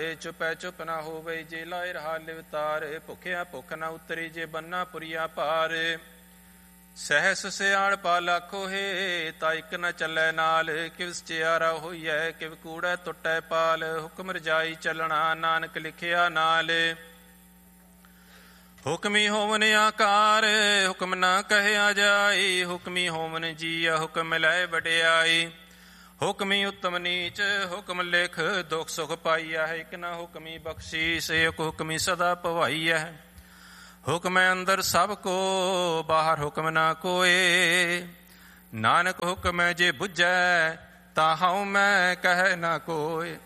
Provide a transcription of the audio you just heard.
ਚੁਪੈ ਚੁਪ ਨਾ ਹੋਵੇ ਜੇ ਲਾਏ ਰਹਾ ਲਿਵਤਾਰ। ਭੁਖਿਆ ਭੁੱਖ ਨਾ ਉਤਰੀ ਜੇ ਬੰਨਾ ਪੁਰੀਆ ਪਾਰ। ਸਹਿਸ ਸਿਆਲ ਪਾ ਲਾਖੋ ਹੈ ਤਾ ਇੱਕ ਨ ਚੱਲੈ ਨਾਲ। ਕਿਵ ਸਚਿਆਰਾ ਹੋਈਐ ਕਿਵ ਕੂੜੈ ਟੁੱਟੈ ਪਾਲ। ਹੁਕਮ ਰਜਾਈ ਚੱਲਣਾ ਨਾਨਕ ਲਿਖਿਆ ਨਾਲ। ਹੁਕਮੀ ਹੋਵਨ ਆਕਾਰ ਹੁਕਮ ਨਾ ਕਹਿਆ ਜਾਈ। ਹੁਕਮੀ ਹੋਵਨ ਜੀਆ ਹੁਕਮ ਲੈ ਵਡਿਆਈ। ਹੁਕਮੀ ਉੱਤਮ ਨੀਚ ਹੁਕਮ ਲਿਖ ਦੁਖ ਸੁਖ ਪਾਈਆ। ਇੱਕ ਨਾ ਹੁਕਮੀ ਬਖਸ਼ੀਸ ਇੱਕ ਹੁਕਮੀ ਸਦਾ ਭਵਾਈਐ। ਹੁਕਮ ਅੰਦਰ ਸਭ ਕੋ ਬਾਹਰ ਹੁਕਮ ਨਾ ਕੋਏ। ਨਾਨਕ ਹੁਕਮ ਜੇ ਬੁੱਝੈ ਤਾ ਹਉ ਮੈਂ ਕਹਿ ਨਾ ਕੋਏ।